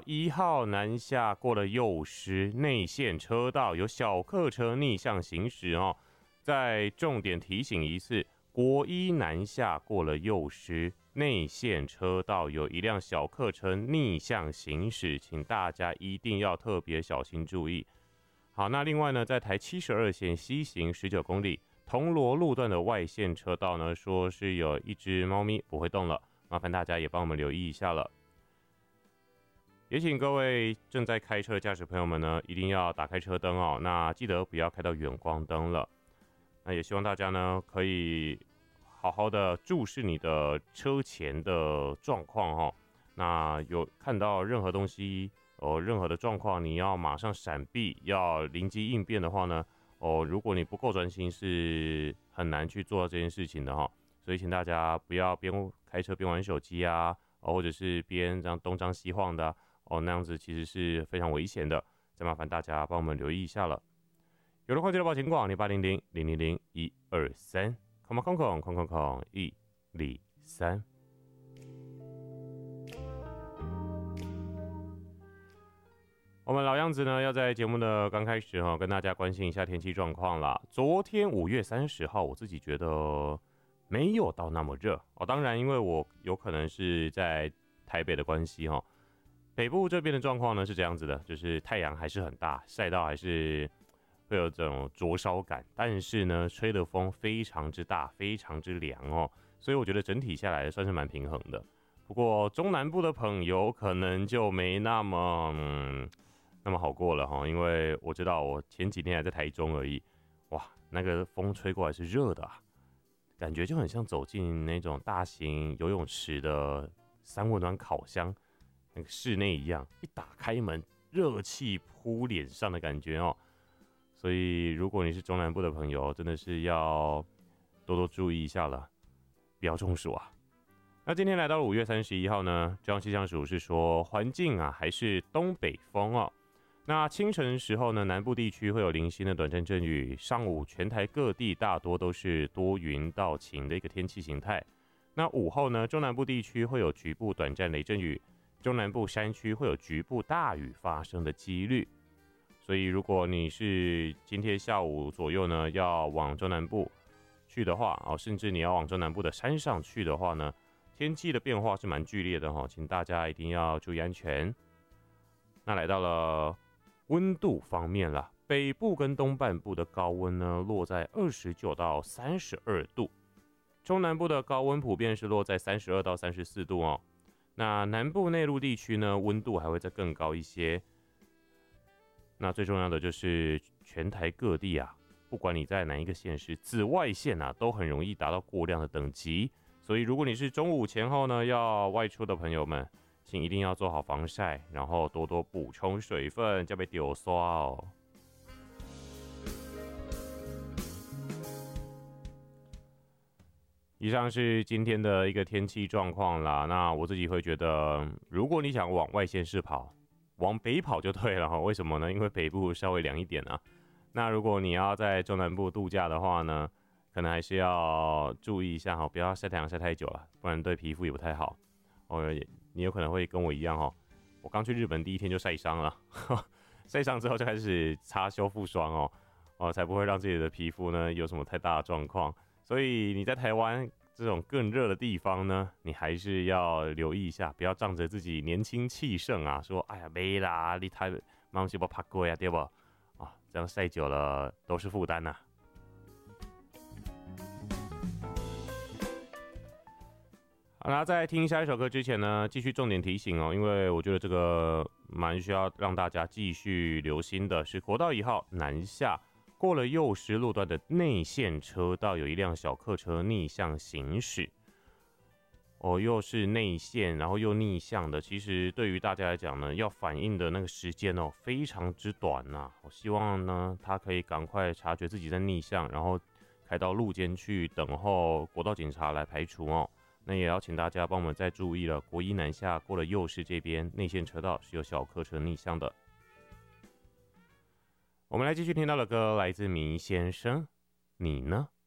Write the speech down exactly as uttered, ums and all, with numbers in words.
一号南下过了右师内线车道，有小客车逆向行驶哦。再重点提醒一次，国一南下过了右师内线车道，有一辆小客车逆向行驶，请大家一定要特别小心注意。好，那另外呢，在台七十二线西行十九公里铜锣路段的外线车道呢，说是有一只猫咪不会动了，麻烦大家也帮我们留意一下了。也请各位正在开车的驾驶朋友们呢，一定要打开车灯哦，那记得不要开到远光灯了。那也希望大家呢，可以好好的注视你的车前的状况哈。那有看到任何东西哦，任何的状况，你要马上闪避，要临机应变的话呢，哦，如果你不够专心，是很难去做到这件事情的哈。所以请大家不要边开车边玩手机啊，哦，或者是边这样东张西晃的啊。哦，那样子其实是非常危险的，再麻烦大家帮我们留意一下了。有的话记得报警广零八零零零零零一二三，空空空空空空一二三。我们老样子呢，要在节目的刚开始哈，跟大家关心一下天气状况啦。昨天五月三十号，我自己觉得没有到那么热哦，当然因为我有可能是在台北的关系哈。北部这边的状况呢是这样子的，就是太阳还是很大，晒到还是会有这种灼烧感，但是呢，吹的风非常之大，非常之凉哦，所以我觉得整体下来算是蛮平衡的。不过中南部的朋友可能就没那么嗯那么好过了哈，因为我知道我前几天还在台中而已，哇，那个风吹过来是热的啊，感觉就很像走进那种大型游泳池的三温暖烤箱。那个室内一样，一打开门，热气扑脸上的感觉哦。所以，如果你是中南部的朋友，真的是要多多注意一下了，不要中暑啊。那今天来到了五月三十一号呢，中央气象署是说环境啊还是东北风哦。那清晨时候呢，南部地区会有零星的短暂阵雨，上午全台各地大多都是多云到晴的一个天气形态。那午后呢，中南部地区会有局部短暂雷阵雨。中南部山区会有局部大雨发生的几率，所以如果你是今天下午左右呢要往中南部去的话，哦，甚至你要往中南部的山上去的话呢，天气的变化是蛮剧烈的哈，请大家一定要注意安全。那来到了温度方面啦，北部跟东半部的高温呢落在二十九到三十二度，中南部的高温普遍是落在三十二到三十四度哦。那南部内陆地区呢，温度还会再更高一些。那最重要的就是全台各地啊，不管你在哪一个县市，紫外线啊都很容易达到过量的等级。所以如果你是中午前后呢要外出的朋友们，请一定要做好防晒，然后多多补充水分，就被丢刷哦。以上是今天的一个天气状况啦。那我自己会觉得，如果你想往外县市跑，往北跑就对了哈。为什么呢？因为北部稍微凉一点啊。那如果你要在中南部度假的话呢，可能还是要注意一下哈，不要晒太阳晒太久了，不然对皮肤也不太好。哦，你有可能会跟我一样哦，我刚去日本第一天就晒伤了，晒伤之后就开始擦修复霜哦，哦，才不会让自己的皮肤呢有什么太大的状况。所以你在台湾这种更热的地方呢，你还是要留意一下，不要仗着自己年轻气盛啊，说哎呀没啦，你台忙是不怕贵啊，对不？啊，这样晒久了都是负担呐。好啦，在听下一首歌之前呢，继续重点提醒哦，因为我觉得这个蛮需要让大家继续留心的，是国道一号南下。过了右石路段的内线车道，有一辆小客车逆向行驶。哦，又是内线，然后又逆向的，其实对于大家来讲呢，要反应的那个时间哦，非常之短呐、啊。我希望呢，他可以赶快察觉自己在逆向，然后开到路肩去等候国道警察来排除哦。那也要请大家帮我们再注意了，国一南下过了右市这边内线车道是有小客车逆向的。我们来继续听到的歌来自迷先生，你呢？